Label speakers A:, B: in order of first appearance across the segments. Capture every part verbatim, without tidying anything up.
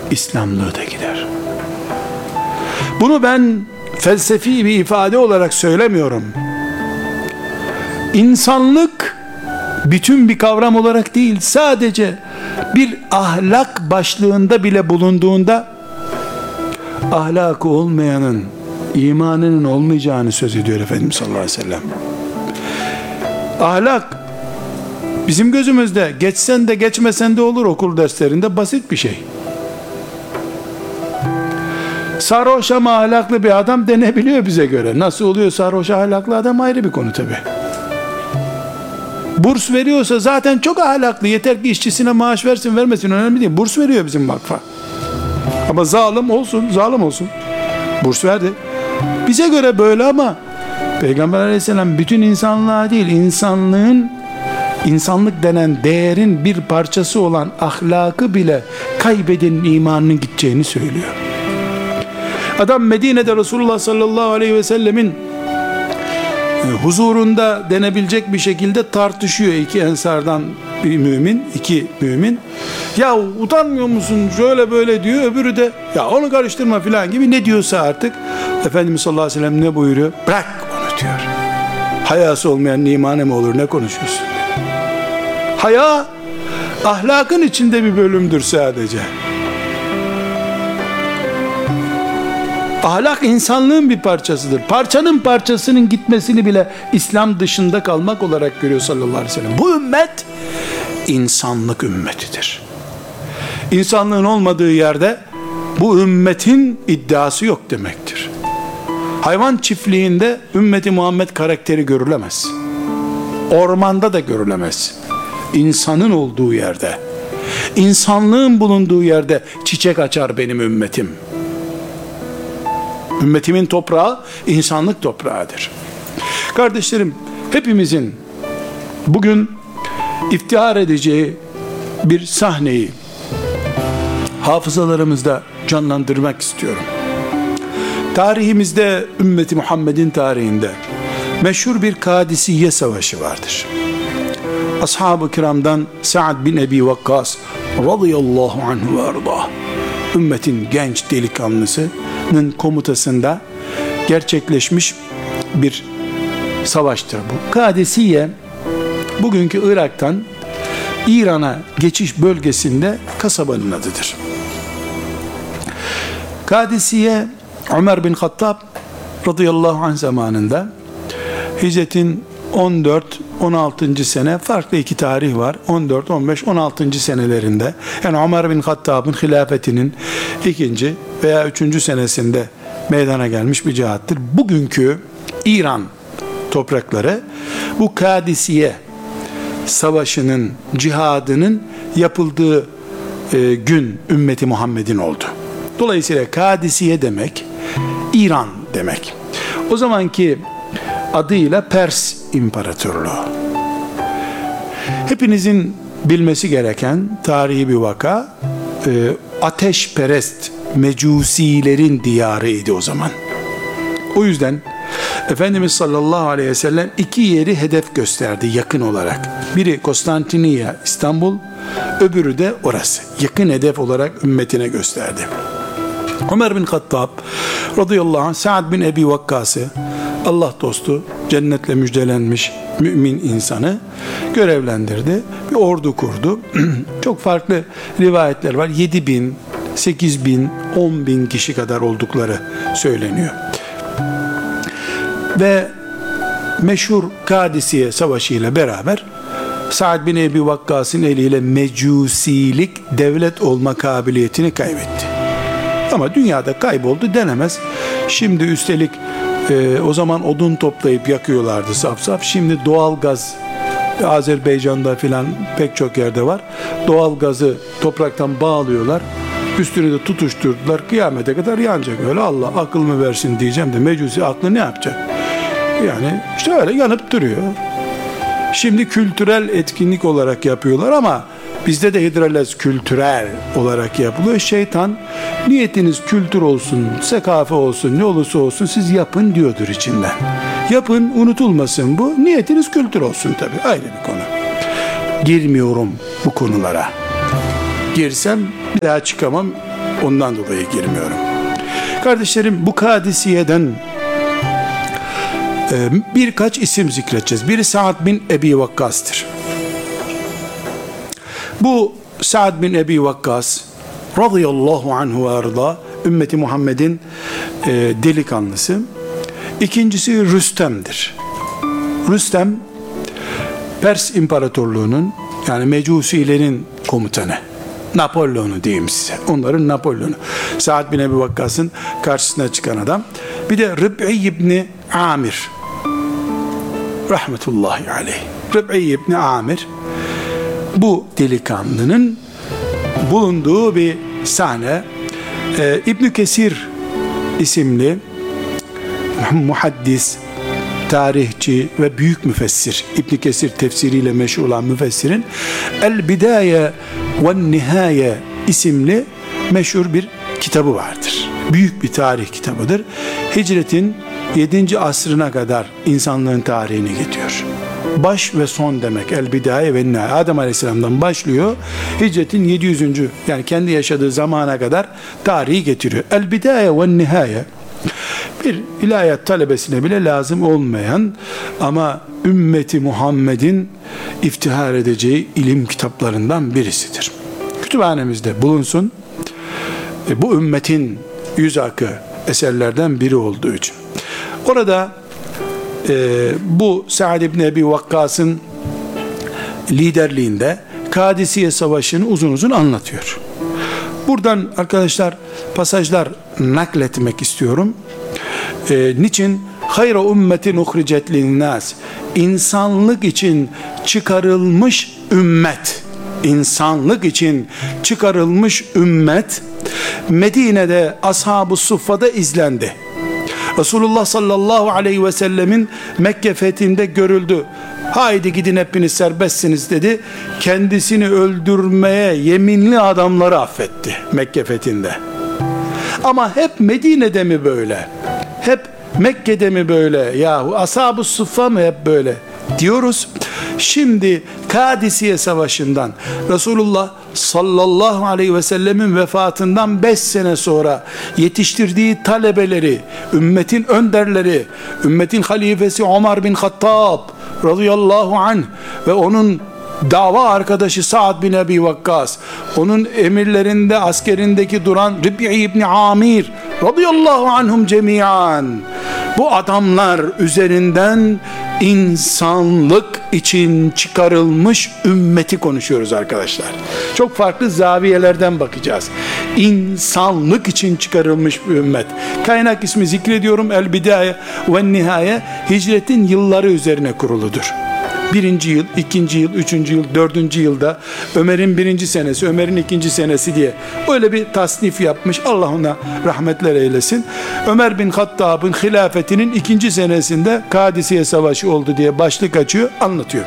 A: İslamlığı da gider. Bunu ben felsefi bir ifade olarak söylemiyorum. İnsanlık bütün bir kavram olarak değil, sadece bir ahlak başlığında bile bulunduğunda ahlakı olmayanın imanının olmayacağını söz ediyor Efendimiz sallallahu aleyhi ve sellem. Ahlak bizim gözümüzde geçsen de geçmesen de olur, okul derslerinde basit bir şey. Sarhoş ama ahlaklı bir adam denebiliyor bize göre. Nasıl oluyor sarhoş ahlaklı adam ayrı bir konu tabi. Burs veriyorsa zaten çok ahlaklı, yeter ki işçisine maaş versin vermesin önemli değil. Burs veriyor bizim vakfa. Ama zalim olsun, zalim olsun. Burs verdi. Bize göre böyle ama Peygamber aleyhisselam bütün insanlığa değil, insanlığın, insanlık denen değerin bir parçası olan ahlakı bile kaybedenin imanının gideceğini söylüyor. Adam Medine'de Resulullah sallallahu aleyhi ve sellemin huzurunda denebilecek bir şekilde tartışıyor iki ensardan bir mümin, iki mümin. Ya utanmıyor musun şöyle böyle diyor, öbürü de ya onu karıştırma filan gibi ne diyorsa artık. Efendimiz sallallahu aleyhi ve sellem ne buyuruyor? Bırak onu diyor. Hayası olmayan imane mi olur, ne konuşuyorsun? Haya ahlakın içinde bir bölümdür sadece. Ahlak insanlığın bir parçasıdır. Parçanın parçasının gitmesini bile İslam dışında kalmak olarak görüyor sallallahu aleyhi ve sellem. Bu ümmet insanlık ümmetidir. İnsanlığın olmadığı yerde bu ümmetin iddiası yok demektir. Hayvan çiftliğinde ümmeti Muhammed karakteri görülemez. Ormanda da görülemez. İnsanın olduğu yerde, insanlığın bulunduğu yerde çiçek açar benim ümmetim. Ümmetimin toprağı insanlık toprağıdır. Kardeşlerim, hepimizin bugün iftihar edeceği bir sahneyi hafızalarımızda canlandırmak istiyorum. Tarihimizde, ümmeti Muhammed'in tarihinde meşhur bir Kadisiye Savaşı vardır. Ashab-ı kiramdan Sa'd bin Ebi Vakkas radıyallahu anhu ve arda, ümmetin genç delikanlısının komutasında gerçekleşmiş bir savaştır bu. Kadisiye, bugünkü Irak'tan İran'a geçiş bölgesinde kasabanın adıdır. Kadisiye, Ömer bin Hattab radıyallahu anh zamanında, hicretin on dört on altıncı sene, farklı iki tarih var, on dört on beş on altıncı senelerinde, yani Ömer bin Hattab'ın hilafetinin ikinci veya üçüncü senesinde meydana gelmiş bir cihattır. Bugünkü İran toprakları bu Kadisiye savaşının, cihadının yapıldığı e, gün ümmeti Muhammed'in oldu. Dolayısıyla Kadisiye demek İran demek. O zamanki adıyla Pers İmparatorluğu. Hepinizin bilmesi gereken tarihi bir vaka, e, ateşperest mecusilerin diyarıydı o zaman. O yüzden Efendimiz sallallahu aleyhi ve sellem iki yeri hedef gösterdi yakın olarak. Biri Konstantiniye, İstanbul, öbürü de orası. Yakın hedef olarak ümmetine gösterdi. Ömer bin Hattab radıyallahu anh Sa'd bin Ebi Vakkas'ı, Allah dostu, cennetle müjdelenmiş mümin insanı görevlendirdi. Bir ordu kurdu. Çok farklı rivayetler var. yedi bin, sekiz bin, on bin kişi kadar oldukları söyleniyor. Ve meşhur Kadisiye Savaşı ile beraber Sa'd bin Ebi Vakkas'ın eliyle mecusilik devlet olma kabiliyetini kaybetti. Ama dünyada kayboldu denemez. Şimdi üstelik e, o zaman odun toplayıp yakıyorlardı saf saf. Şimdi doğal gaz, Azerbaycan'da filan pek çok yerde var. Doğal gazı topraktan bağlıyorlar. Üstünü de tutuşturdular. Kıyamete kadar yanacak. Öyle Allah akıl mı versin diyeceğim de mecusi aklı ne yapacak? Yani işte öyle yanıp duruyor. Şimdi kültürel etkinlik olarak yapıyorlar ama bizde de hidrolez kültürel olarak yapılıyor. Şeytan niyetiniz kültür olsun, sekafe olsun, ne olursa olsun siz yapın diyordur içinden. Yapın, unutulmasın bu. Niyetiniz kültür olsun tabii, ayrı bir konu. Girmiyorum bu konulara. Girsem bir daha çıkamam. Ondan dolayı girmiyorum. Kardeşlerim, bu Kadisiye'den e, birkaç isim zikredeceğiz. Biri Sa'd bin Ebi Vakkas'tır. Bu Sa'd bin Ebi Vakkas radıyallahu anhu ve arda, ümmeti Muhammed'in e, delikanlısı. İkincisi Rüstem'dir. Rüstem Pers İmparatorluğu'nun, yani Mecusilerin komutanı. Napolyon'u diyeyim size. Onların Napolyon'u. Sa'd bin Ebi Vakkas'ın karşısına çıkan adam. Bir de Rib'i ibni Amir. Rahmetullahi aleyh. Rib'i ibni Amir. Bu delikanlının bulunduğu bir sahne. Ee, İbn Kesir isimli muhaddis, tarihçi ve büyük müfessir, İbn Kesir tefsiriyle meşhur olan müfessirin El Bidaye ve Nihaye isimli meşhur bir kitabı vardır. Büyük bir tarih kitabıdır. Hicretin yedinci asrına kadar insanlığın tarihini getiriyor. Baş ve son demek El Bidaye ve Nihaye. Adem Aleyhisselam'dan başlıyor. Hicretin yedi yüzüncü yani kendi yaşadığı zamana kadar tarihi getiriyor. El Bidaye ve Nihaye bir ilahiyat talebesine bile lazım olmayan ama ümmeti Muhammed'in iftihar edeceği ilim kitaplarından birisidir. Kütüphanemizde bulunsun. E, bu ümmetin yüz akı eserlerden biri olduğu için. Orada e, bu Sa'd ibn Ebi Vakkas'ın liderliğinde Kadisiye Savaşı'nı uzun uzun anlatıyor. Buradan arkadaşlar pasajlar nakletmek istiyorum. Ee, niçin? Hayra ümmetin uhricet linnâs. İnsanlık için çıkarılmış ümmet. İnsanlık için çıkarılmış ümmet Medine'de Ashab-ı Suffa'da izlendi. Resulullah sallallahu aleyhi ve sellemin Mekke fethinde görüldü. Haydi gidin hepiniz serbestsiniz dedi. Kendisini öldürmeye yeminli adamları affetti Mekke fethinde. Ama hep Medine'de mi böyle? Hep Mekke'de mi böyle? Yahu Ashab-ı Suffa mı hep böyle? Diyoruz. Şimdi Kadisiye Savaşı'ndan Resulullah sallallahu aleyhi ve sellemin vefatından beş sene sonra yetiştirdiği talebeleri, ümmetin önderleri, ümmetin halifesi Ömer bin Hattab radıyallahu anh ve onun dava arkadaşı Sa'd bin Ebi Vakkas, onun emirlerinde, askerindeki duran Rib'i ibn Amir radıyallahu anhum cemiyan, bu adamlar üzerinden insanlık için çıkarılmış ümmeti konuşuyoruz arkadaşlar. Çok farklı zaviyelerden bakacağız. İnsanlık için çıkarılmış bir ümmet. Kaynak ismi zikrediyorum. El Bidaye ve Nihaye hicretin yılları üzerine kuruludur. Birinci yıl, ikinci yıl, üçüncü yıl, dördüncü yılda Ömer'in birinci senesi, Ömer'in ikinci senesi diye öyle bir tasnif yapmış. Allah ona rahmetler eylesin. Ömer bin Hattab'ın hilafetinin ikinci senesinde Kadisiye Savaşı oldu diye başlık açıyor, anlatıyor.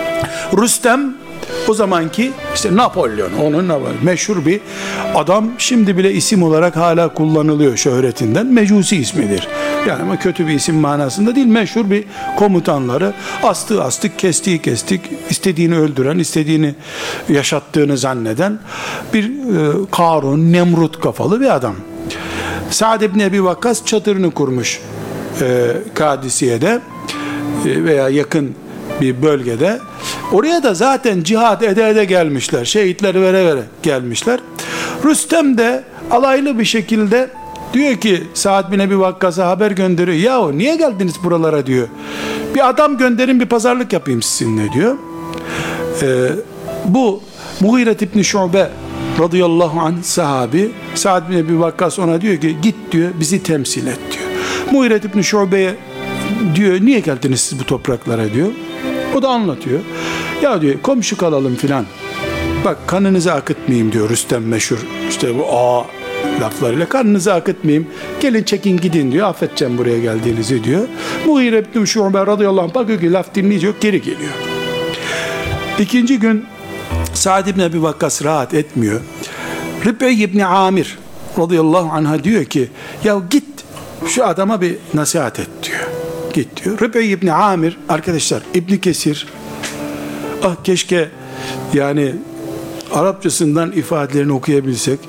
A: Rüstem o zamanki işte Napolyon, onun meşhur bir adam, şimdi bile isim olarak hala kullanılıyor şöhretinden. Mecusi ismidir. Yani ama kötü bir isim manasında değil, meşhur bir komutanları astığı astık, kestiği kestik, istediğini öldüren, istediğini yaşattığını zanneden bir e, Karun, Nemrut kafalı bir adam. Sa'd ibn Ebi Vakkas çadırını kurmuş e, Kadisiye'de e, veya yakın bir bölgede. Oraya da zaten cihad ede ede gelmişler. Şehitleri vere vere gelmişler. Rüstem de alaylı bir şekilde diyor ki Sa'd bin Ebi Vakkas'a haber gönderiyor. Yahu niye geldiniz buralara diyor. Bir adam gönderin, bir pazarlık yapayım sizinle diyor. Ee, bu Mughire ibn Şube radıyallahu anh sahabi, Sa'd bin Ebi Vakkas ona diyor ki git diyor, bizi temsil et diyor. Mughire ibn Şube'ye diyor niye geldiniz siz bu topraklara diyor. O da anlatıyor. Ya diyor komşu kalalım filan. Bak kanınızı akıtmayayım diyor Rüstem meşhur. İşte bu a laflarıyla kanınızı akıtmayayım. Gelin çekin gidin diyor. Affedeceğim buraya geldiğinizi diyor. Mughire ibn Şube radıyallahu anh bakıyor ki laf dinleyecek, geri geliyor. İkinci gün Sa'd ibn Ebi Vakkas rahat etmiyor. Rib'i ibn Amir radıyallahu anh'a diyor ki ya git şu adama bir nasihat et diyor. Git diyor. Rib'i ibn Amir arkadaşlar, İbn Kesir, ah keşke yani Arapçasından ifadelerini okuyabilsek.